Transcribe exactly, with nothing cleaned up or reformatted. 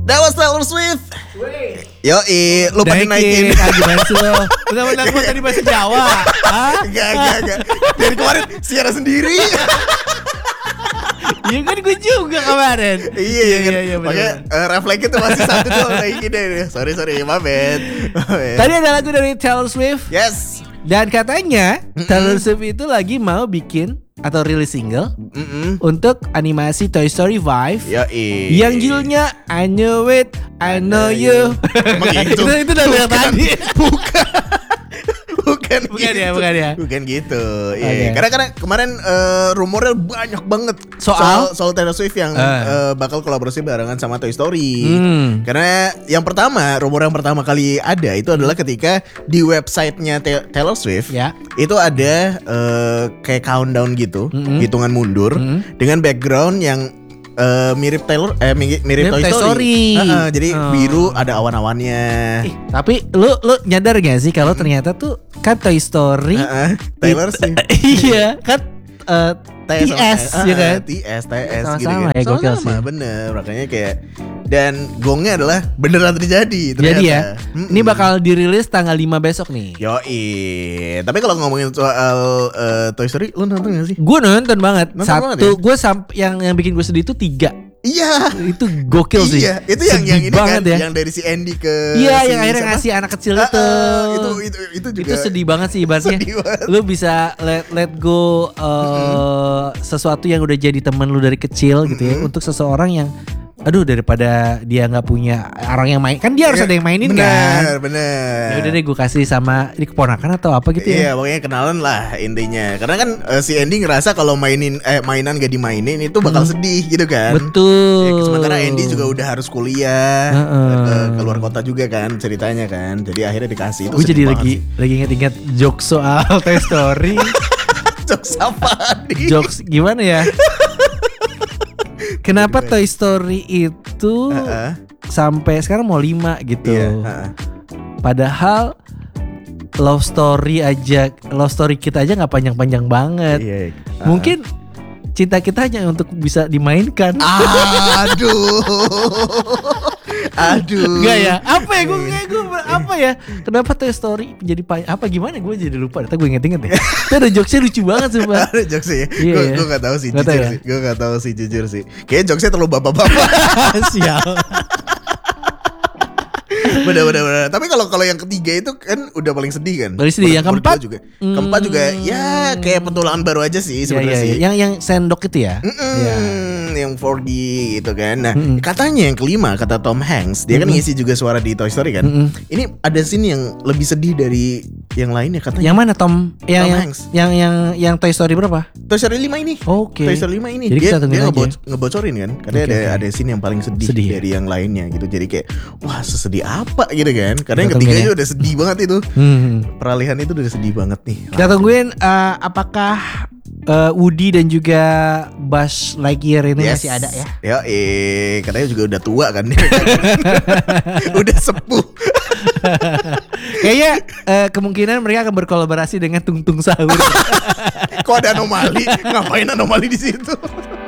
That was Taylor Swift. Weh. Yoi, lu pada naikin. Ah, gimana sih lo? Benar-benar gue tadi bahasa Jawa. Hah? Enggak, enggak, enggak. Dari kemarin siara sendiri. Iya kan gue juga kemarin. Iya, iya, kan. iya, Makanya uh, refleks itu masih satu tuh kayak gini. Sorry, sorry, my bad. My bad. Tadi ada lagu dari Taylor Swift. Yes. Dan katanya Taylor Swift itu lagi mau bikin atau rilis single Mm-mm. untuk animasi Toy Story lima Yoi. yang judulnya I Know It, I Know You. Emang gitu? itu itu dari yang Bukan. tadi. Bukan. Bukan, Bukan gitu. ya, bukan ya. Bukan gitu. Iya. Oke. Karena karena kemarin uh, rumornya banyak banget Soal? soal, soal Taylor Swift yang Uh. uh, bakal kolaborasi barengan sama Toy Story. Hmm. Karena yang pertama, rumor yang pertama kali ada itu adalah ketika di websitenya Ta- Taylor Swift Ya. itu ada uh, kayak countdown gitu, Mm-mm. hitungan mundur Mm-mm. dengan background yang uh, mirip Taylor, eh mirip, mirip Mirip Toy Toy Story. Story. Uh-uh, jadi Oh. biru ada awan-awannya. Ih, tapi lu lu nyadar gak sih kalau ternyata tuh kan Toy Story Uh-uh, Taylor it- Swift. iya kan eh, T S ya kan. T S, T S gitu Sama-sama kan. ya, gokil Sama-sama, sih. bener. Makanya kayak dan gongnya adalah beneran terjadi ternyata. Jadi ya, Mm-mm. ini bakal dirilis tanggal lima besok nih. Yoi. Tapi kalau ngomongin soal uh, Toy Story, lu nonton gak sih? Gue nonton banget. Nonton Satu, banget ya? gue sampai yang yang bikin gue sedih itu tiga. Iya. Itu gokil sih. Iya, itu yang Sedih yang ini banget kan, ya. yang dari si Andy ke Iya, si yang akhirnya siapa? ngasih anak kecil Ah, itu. ah, itu itu itu juga Itu sedih banget sih ibaratnya. Sedih banget. Lu bisa let let go uh, sesuatu yang udah jadi temen lu dari kecil gitu ya, untuk seseorang yang aduh daripada dia nggak punya orang yang main, kan dia harus ada yang mainin bener, kan. Bener, Ya udah deh gue kasih sama ini keponakan atau apa gitu Iya, ya. pokoknya kenalan lah intinya. Karena kan eh, si Andy ngerasa kalau mainin eh mainan gak dimainin itu bakal sedih gitu kan. Betul. Ya, sementara Andy juga udah harus kuliah, Heeh. ke keluar kota juga kan ceritanya kan. Jadi akhirnya dikasih itu. Gue sedih jadi banget lagi sih. lagi inget-inget jokes soal Toy Story. Jokes apa nih? Jokes gimana ya? Kenapa Toy Story itu Heeh. sampai sekarang mau lima gitu? Iya, heeh. Padahal love story aja, love story kita aja nggak panjang-panjang banget. Iya. Mungkin cinta kita hanya untuk bisa dimainkan. Aduh. Aduh. Enggak ya? Apa ya? Gue gue apa ya? Kenapa Toy Story jadi pa- apa gimana? Gue jadi lupa. Tapi gue inget-inget deh. Itu ada jokesnya lucu banget sumpah. Ada jokes sih. Iya, Gue iya. gue gak tahu sih Nggak tahu jujur ya? sih. Gue gak tahu sih jujur sih. Kayaknya jokesnya terlalu bapak-bapak. Sial. Bener-bener. Tapi kalau kalau yang ketiga itu kan udah paling sedih kan. Paling sedih. Yang Menurut keempat? gua juga. Keempat juga ya kayak petualangan baru aja sih Ya, sebenarnya ya, sih. ya. Yang yang sendok itu ya. Mm-mm, Ya. yang empat D gitu kan. Nah, Mm-mm. katanya yang kelima kata Tom Hanks, dia kan Mm-mm. ngisi juga suara di Toy Story kan. Mm-mm. Ini ada scene yang lebih sedih dari yang lainnya katanya. Yang mana Tom? Yang Tom yang, Hanks. yang yang yang Toy Story berapa? Toy Story lima ini. Oke. Toy Story lima ini Jadi dia, kita tungguin dia aja. ngebo- ngebocorin kan. Katanya Oke, ada oke. ada scene yang paling sedih, Sedih ya? dari yang lainnya gitu. Jadi kayak wah sesedih apa gitu kan. Karena yang Kita ketiga tungguin aja ya. udah sedih banget itu. Hmm. Peralihan itu udah sedih banget nih. Kita tungguin uh, apakah uh, Woody dan juga Buzz Lightyear ini Yes. masih ada ya. Ya, eh katanya juga udah tua kan. Udah sepuh. Kayaknya uh, kemungkinan mereka akan berkolaborasi dengan Tung Tung Sahur. Kok ada anomali? Ngapain anomali di situ?